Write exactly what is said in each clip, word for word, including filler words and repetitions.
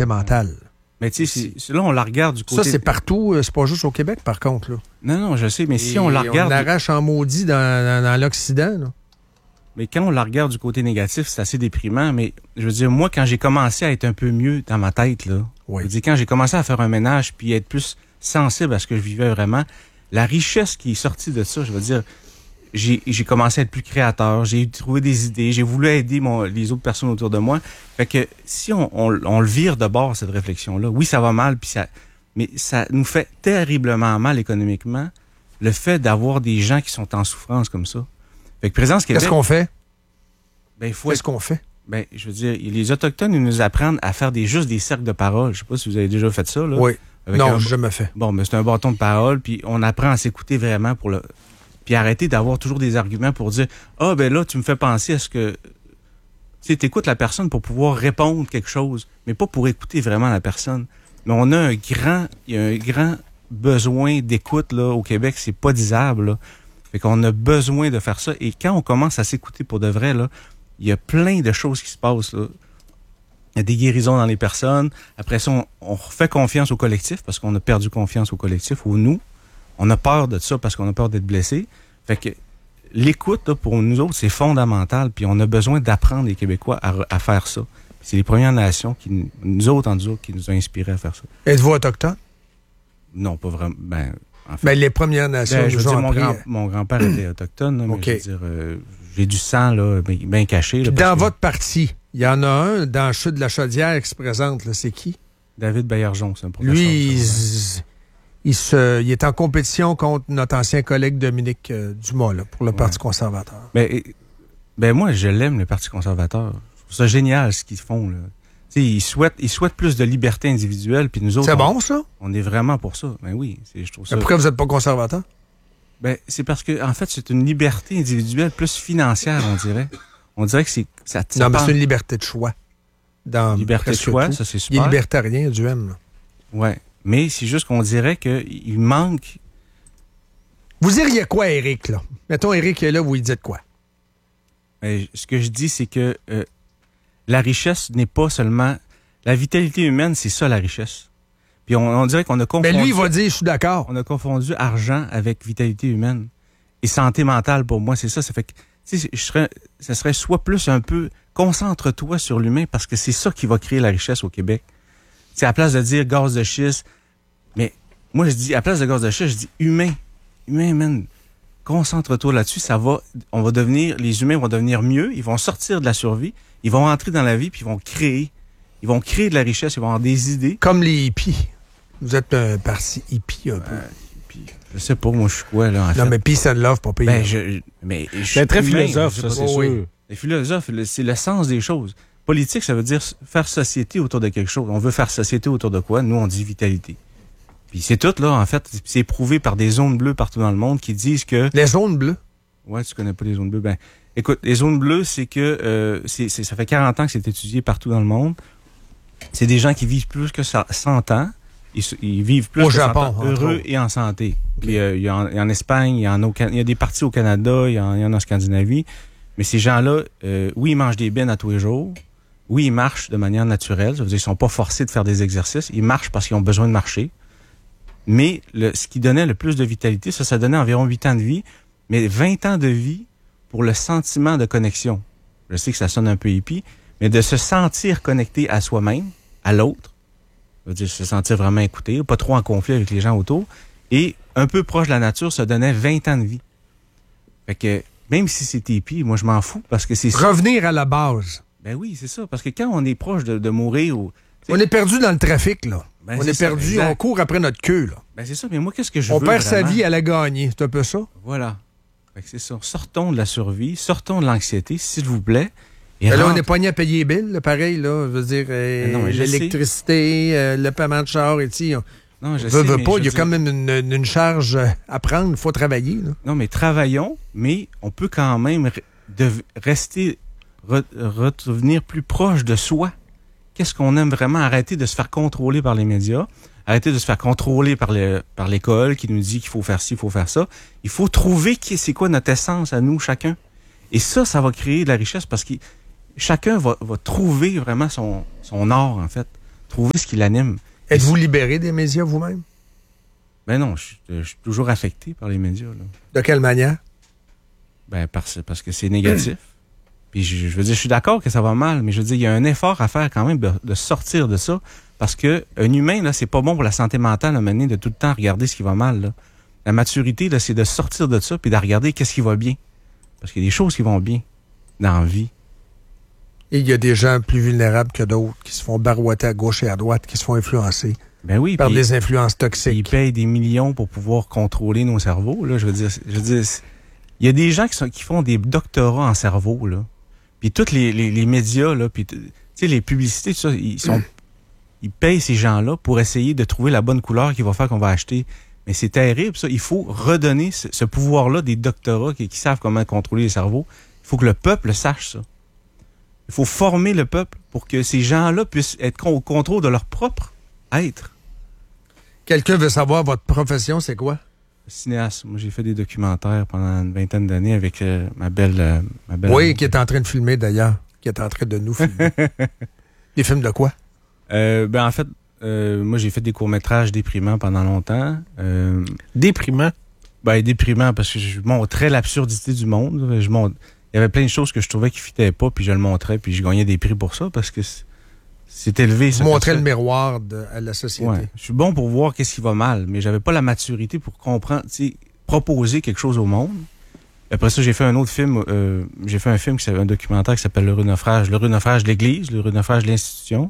santé mentale. Mais tu sais, là, on la regarde du côté... Ça, c'est partout. C'est pas juste au Québec, par contre. Là. Non, non, je sais, mais Et si on la regarde... On l'arrache en maudit dans, dans, dans l'Occident. Là. Mais quand on la regarde du côté négatif, c'est assez déprimant. Mais je veux dire, moi, quand j'ai commencé à être un peu mieux dans ma tête, là, oui. je veux dire, quand j'ai commencé à faire un ménage puis être plus sensible à ce que je vivais vraiment, la richesse qui est sortie de ça, je veux dire... J'ai, j'ai commencé à être plus créateur, j'ai trouvé des idées, j'ai voulu aider mon, les autres personnes autour de moi. Fait que si on, on, on le vire de bord, cette réflexion-là, oui, ça va mal, puis ça, mais ça nous fait terriblement mal économiquement, le fait d'avoir des gens qui sont en souffrance comme ça. Fait que Présence Québec... Qu'est-ce qu'on fait? Ben, il faut Qu'est-ce être, qu'on fait? Ben, je veux dire, les Autochtones, ils nous apprennent à faire des, juste des cercles de parole. Je sais pas si vous avez déjà fait ça, là. Oui. Non, un, je me fais. Bon, mais c'est un bâton de parole, puis on apprend à s'écouter vraiment pour le... Puis arrêter d'avoir toujours des arguments pour dire « Ah, ben là, tu me fais penser à ce que... » Tu sais, t'écoutes la personne pour pouvoir répondre quelque chose, mais pas pour écouter vraiment la personne. Mais on a un grand... Il y a un grand besoin d'écoute, là, au Québec. C'est pas disable, là. Fait qu'on a besoin de faire ça. Et quand on commence à s'écouter pour de vrai, là, il y a plein de choses qui se passent, là. Il y a des guérisons dans les personnes. Après ça, on, on refait confiance au collectif parce qu'on a perdu confiance au collectif, au nous. On a peur de ça parce qu'on a peur d'être blessé. Fait que l'écoute, là, pour nous autres, c'est fondamental. Puis on a besoin d'apprendre les Québécois à, à faire ça. Puis c'est les Premières Nations, qui nous autres, en nous autres, qui nous ont inspirés à faire ça. Êtes-vous autochtone? Non, pas vraiment. Ben, en fait, ben, les Premières Nations, ben, je veux nous dire, ont mon, appris... grand, mon grand-père était autochtone. Là, mais okay. je veux dire, euh, j'ai du sang là, bien, bien caché. Là, dans que... votre parti, il y en a un dans le Chute de la Chaudière qui se présente. Là, c'est qui? David Baillargeon, c'est un professeur. Lui, il... Il, se, il est en compétition contre notre ancien collègue Dominique euh, Dumas là, pour le ouais. Parti conservateur. Ben, ben moi, je l'aime, le Parti conservateur. Je trouve ça génial, ce qu'ils font. Là. Ils souhaitent, ils souhaitent plus de liberté individuelle, puis nous autres... C'est on, bon, ça? On est vraiment pour ça. Ben oui, c'est, je trouve ça... Mais pourquoi vous n'êtes pas conservateur? Ben, c'est parce que, en fait, c'est une liberté individuelle plus financière, on dirait. On dirait que c'est... Ça, ça non, mais part... c'est une liberté de choix. Dans liberté de choix, tout. ça, c'est super. Il est libertarien, du M. Là. Ouais. Mais c'est juste qu'on dirait qu'il manque... Vous diriez quoi, Éric, là? Mettons, Éric est là, vous lui dites quoi? Euh, ce que je dis, c'est que euh, la richesse n'est pas seulement... La vitalité humaine, c'est ça, la richesse. Puis on, on dirait qu'on a confondu... Mais lui, il va dire, je suis d'accord. On a confondu argent avec vitalité humaine. Et santé mentale, pour moi, c'est ça. Ça fait que... Tu sais, je serais, ça serait soit plus un peu... Concentre-toi sur l'humain, parce que c'est ça qui va créer la richesse au Québec. C'est à la place de dire gaz de schiste, mais moi je dis, à la place de gaz de schiste, je dis humain. Humain, man. Concentre-toi là-dessus, ça va, on va devenir, les humains vont devenir mieux, ils vont sortir de la survie, ils vont rentrer dans la vie, puis ils vont créer. Ils vont créer de la richesse, ils vont avoir des idées. Comme les hippies. Vous êtes un parti hippie un peu. Euh, hippie. Je sais pas, moi je suis quoi, là, en non, fait. mais peace and love, pas pire. Ben, je, mais je suis ben, très humain, philosophe, ça, c'est sûr. Oui. Les philosophes, c'est le sens des choses. Politique, ça veut dire faire société autour de quelque chose. On veut faire société autour de quoi? Nous, on dit vitalité. Puis c'est tout, là, en fait, c'est prouvé par des zones bleues partout dans le monde qui disent que... Les zones bleues? Ouais, tu connais pas les zones bleues. Ben, écoute, les zones bleues, c'est que euh, c'est, c'est, ça fait quarante ans que c'est étudié partout dans le monde. C'est des gens qui vivent plus que cent ans. Ils, ils vivent plus au que Japon, cent ans, heureux et en santé. Okay. Puis, euh, il, y a en, il y a en Espagne, il y, a en, il y a des parties au Canada, il y, a, il y en a en Scandinavie. Mais ces gens-là, euh, oui, ils mangent des bennes à tous les jours. Oui, ils marchent de manière naturelle. Ça veut dire qu'ils sont pas forcés de faire des exercices. Ils marchent parce qu'ils ont besoin de marcher. Mais le, ce qui donnait le plus de vitalité, ça, ça donnait environ huit ans de vie, mais vingt ans de vie pour le sentiment de connexion. Je sais que ça sonne un peu hippie, mais de se sentir connecté à soi-même, à l'autre, ça veut dire se sentir vraiment écouté, pas trop en conflit avec les gens autour, et un peu proche de la nature, ça donnait vingt ans de vie. Fait que, même si c'est hippie, moi je m'en fous, parce que c'est... Revenir à la base. Ben oui, c'est ça, parce que quand on est proche de, de mourir... Ou, on est perdu dans le trafic, là. Ben on est, est perdu, ça, on court après notre queue, là. Ben c'est ça, mais moi, qu'est-ce que je on veux On perd vraiment? sa vie à la gagner, c'est un peu ça? Voilà. Fait que c'est ça. Sortons de la survie, sortons de l'anxiété, s'il vous plaît. Et ben là, on est pogné à payer les billes, là, pareil, là. Je veux dire, euh, non, l'électricité, euh, le paiement de char, et tu Non, je veux, sais, veux mais pas, il y a dire... quand même une, une charge à prendre, il faut travailler, là. Non, mais travaillons, mais on peut quand même de rester, re, redevenir plus proche de soi. Qu'est-ce qu'on aime vraiment? Arrêter de se faire contrôler par les médias, arrêter de se faire contrôler par, le, par l'école qui nous dit qu'il faut faire ci, il faut faire ça. Il faut trouver qui, c'est quoi notre essence à nous, chacun. Et ça, ça va créer de la richesse parce que chacun va, va trouver vraiment son, son art, en fait. trouver ce qui l'anime. Êtes-vous libéré des médias vous-même? Ben non, je, je suis toujours affecté par les médias. Là. De quelle manière? Ben parce, parce que c'est négatif. Puis je, je veux dire, je suis d'accord que ça va mal, mais je veux dire, il y a un effort à faire quand même de, de sortir de ça. Parce que un humain, là, c'est pas bon pour la santé mentale, à un moment donné, de tout le temps regarder ce qui va mal. Là. La maturité, là, c'est de sortir de ça puis de regarder qu'est-ce qui va bien. Parce qu'il y a des choses qui vont bien dans la vie. Et il y a des gens plus vulnérables que d'autres qui se font barouetter à gauche et à droite, qui se font influencer. Ben oui, par pis, des influences toxiques. Ils payent des millions pour pouvoir contrôler nos cerveaux. Là, je veux dire, je veux dire, il y a des gens qui, sont, qui font des doctorats en cerveau. Là. Puis tous les, les, les médias, là, puis tu sais, les publicités, tout ça, ils sont, ils payent ces gens-là pour essayer de trouver la bonne couleur qui va faire qu'on va acheter. Mais c'est terrible, ça. Il faut redonner ce, ce pouvoir-là des doctorats qui, qui savent comment contrôler les cerveaux. Il faut que le peuple sache ça. Il faut former le peuple pour que ces gens-là puissent être au contrôle de leur propre être. Quelqu'un veut savoir votre profession, c'est quoi? Cinéaste. Moi, j'ai fait des documentaires pendant une vingtaine d'années avec euh, ma belle... Euh, ma belle oui, amie. Qui est en train de filmer, d'ailleurs. Qui est en train de nous filmer. Des films de quoi? Euh, ben, en fait, euh, moi, j'ai fait des courts-métrages déprimants pendant longtemps. Euh, déprimants? Ben, déprimants, parce que je montrais l'absurdité du monde. Je montre... Il y avait plein de choses que je trouvais qui ne fitaient pas, puis je le montrais, puis je gagnais des prix pour ça, parce que c'est élevé. Vous montrez le miroir de, à la société. Ouais. Je suis bon pour voir qu'est-ce qui va mal, mais j'avais pas la maturité pour comprendre, tu sais, proposer quelque chose au monde. Après ça, j'ai fait un autre film, euh, j'ai fait un film, qui un documentaire qui s'appelle Le Naufrage, Le Naufrage de l'Église, Le Naufrage de l'Institution.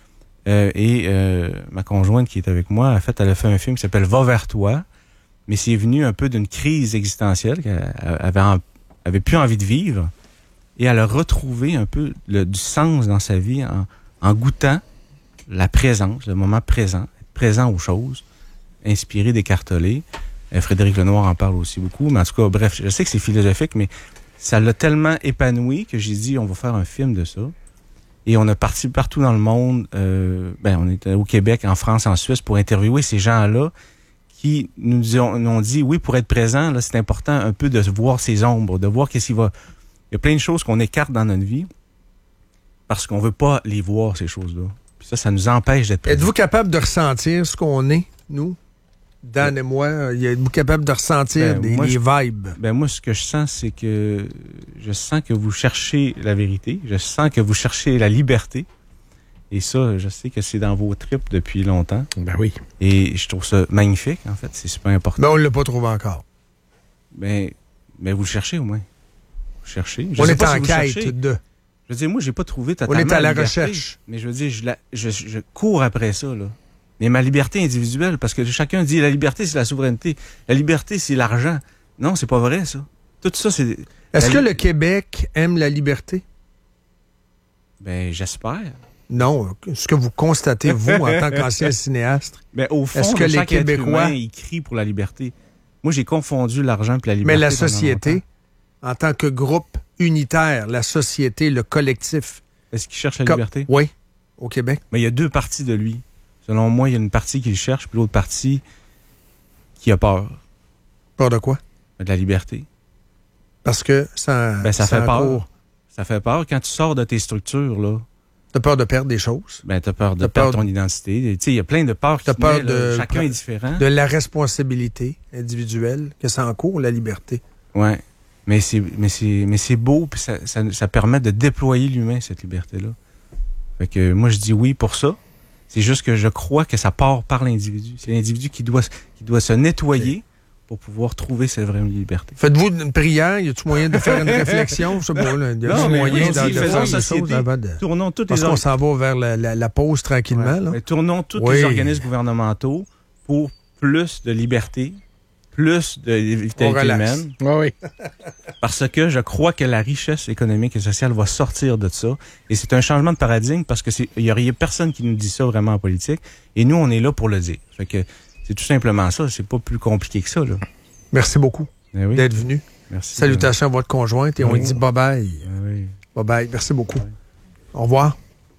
Euh, et euh, ma conjointe qui est avec moi, en fait, elle a fait un film qui s'appelle Va vers toi, mais c'est venu un peu d'une crise existentielle qu'elle avait, en, avait plus envie de vivre, et elle a retrouvé un peu le, du sens dans sa vie en, en goûtant la présence, le moment présent, être présent aux choses, inspiré d'Eckhart Tolle. Euh, Frédéric Lenoir en parle aussi beaucoup, mais en tout cas, bref, je sais que c'est philosophique, mais ça l'a tellement épanoui que j'ai dit, on va faire un film de ça. Et on a parti partout dans le monde, euh, ben on était au Québec, en France, en Suisse, pour interviewer ces gens-là qui nous ont, nous ont dit, oui, pour être présent, là, c'est important un peu de voir ces ombres, de voir qu'est-ce qui va... Il y a plein de choses qu'on écarte dans notre vie parce qu'on veut pas les voir, ces choses-là. Puis ça, ça nous empêche d'être présents. Êtes-vous capable de ressentir ce qu'on est, nous? Dan ouais. et moi, êtes-vous capable de ressentir ben, des, moi, les je, vibes? Ben moi, ce que je sens, c'est que je sens que vous cherchez la vérité. Je sens que vous cherchez la liberté. Et ça, je sais que c'est dans vos tripes depuis longtemps. Ben oui. Et je trouve ça magnifique, en fait. C'est super important. Mais on ne l'a pas trouvé encore. Ben, mais vous le cherchez au moins. Vous cherchez. Je on est en si quête cherchez. de... Je veux dire, moi, j'ai pas trouvé totalement On est à la, la recherche. Mais je veux dire, je, la, je, je cours après ça, là. Mais ma liberté individuelle, parce que chacun dit la liberté, c'est la souveraineté. La liberté, c'est l'argent. Non, c'est pas vrai, ça. Tout ça, c'est... Est-ce que li- le Québec aime la liberté? Ben, j'espère. Non. Ce que vous constatez, vous, en tant qu'ancien cinéaste, ben, au fond, est-ce que les Québécois... ils crient pour la liberté. Moi, j'ai confondu l'argent et la liberté. Mais la société, en tant que groupe unitaire, la société, le collectif... Est-ce qu'il cherche la comme... liberté? Oui, au Québec. Mais il y a deux parties de lui. Selon moi, il y a une partie qui le cherche, puis l'autre partie qui a peur. Peur de quoi? De la liberté. Parce que ça... Ben, ça fait peur. Cours. Ça fait peur. Quand tu sors de tes structures, là... T'as peur de perdre des choses. Ben, t'as peur de t'as perdre peur ton de... identité. Tu sais, il y a plein de peurs qui t'as peur naît, de... Chacun est différent. De la responsabilité individuelle, que ça encourt la liberté. Ouais. Mais c'est, mais c'est, mais c'est beau, puis ça, ça, ça permet de déployer l'humain, cette liberté-là. Fait que moi, je dis oui pour ça. C'est juste que je crois que ça part par l'individu. C'est l'individu qui doit, qui doit se nettoyer okay. pour pouvoir trouver cette vraie liberté. Faites-vous une prière? Y a-t-il moyen de faire une réflexion? Je sais pas, là. Y a non, moyen de, de faire des choses avant de... Tournons toutes Parce les qu'on s'en va vers la, la, la pause tranquillement. Ouais. Là. Mais tournons tous oui. les organismes gouvernementaux pour plus de liberté, plus de vitalité humaine. Oui, oui. Parce que je crois que la richesse économique et sociale va sortir de ça. Et c'est un changement de paradigme parce que c'est, il y a personne qui nous dit ça vraiment en politique. Et nous, on est là pour le dire. Fait que c'est tout simplement ça. C'est pas plus compliqué que ça, là. Merci beaucoup eh oui. d'être venu. Merci. Salutations à votre conjointe et oui. on dit bye bye. Eh oui. Bye bye. Merci beaucoup. Oui. Au revoir.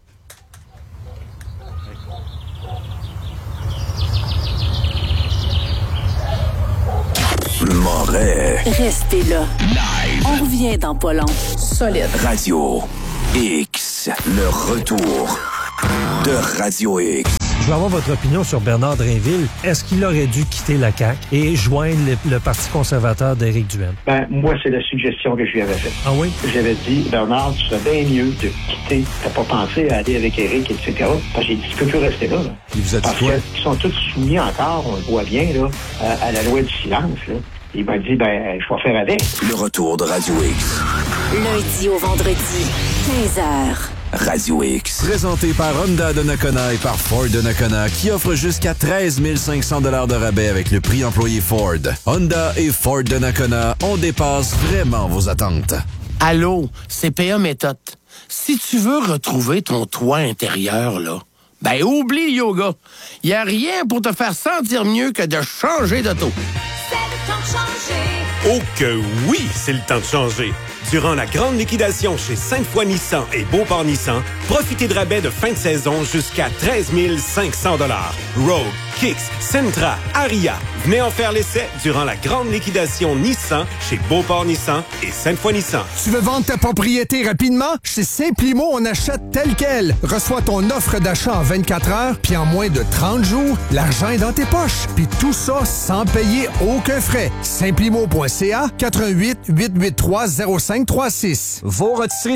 Moret. Restez là. Live. On revient dans pas long. Solide. Radio X. Le retour. de Radio X. Je veux avoir votre opinion sur Bernard Drinville. Est-ce qu'il aurait dû quitter la C A Q et joindre le, le Parti conservateur d'Éric Duhaime? Ben, moi, c'est la suggestion que je lui avais faite. Ah oui? J'avais dit, Bernard, tu serais bien mieux de quitter. T'as pas pensé à aller avec Éric, et cetera. Parce que j'ai dit, tu peux plus rester là. là. Il vous a dit Parce quoi? qu'ils sont tous soumis encore, on le voit bien, là, à, à la loi du silence, là. Il m'a dit, ben, je vais faire avec. Le retour de Radio X. Lundi au vendredi, quinze heures. Radio X. Présenté par Honda de Nakona et par Ford de Nakona, qui offre jusqu'à treize mille cinq cents dollars de rabais avec le prix employé Ford. Honda et Ford de Nakona, on dépasse vraiment vos attentes. Allô, C P A Méthode. Si tu veux retrouver ton toit intérieur, là, ben oublie le yoga. Y a rien pour te faire sentir mieux que de changer d'auto. C'est le temps de changer. Oh que oui, c'est le temps de changer. Durant la grande liquidation chez Sainte-Foy Nissan et Beauport Nissan, profitez de rabais de fin de saison jusqu'à treize mille cinq cents dollars. Rogue, Kicks, Sentra, Aria. Venez en faire l'essai durant la grande liquidation Nissan chez Beauport Nissan et Sainte-Foy Nissan. Tu veux vendre ta propriété rapidement? Chez Simplimo, on achète tel quel. Reçois ton offre d'achat en vingt-quatre heures, puis en moins de trente jours, l'argent est dans tes poches. Puis tout ça sans payer aucun frais. Simplimo point c a, quatre un huit, huit huit trois, zéro cinq trois six. Vos rôtisseries